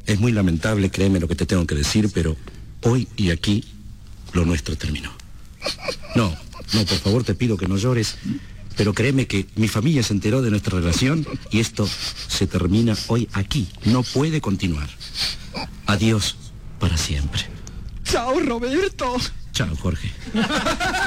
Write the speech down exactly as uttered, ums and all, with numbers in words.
Es muy lamentable, créeme lo que te tengo que decir, pero hoy y aquí lo nuestro terminó. No, no, por favor te pido que no llores, pero créeme que mi familia se enteró de nuestra relación y esto se termina hoy aquí. No puede continuar. Adiós para siempre. Chao, Roberto. Chao, Jorge.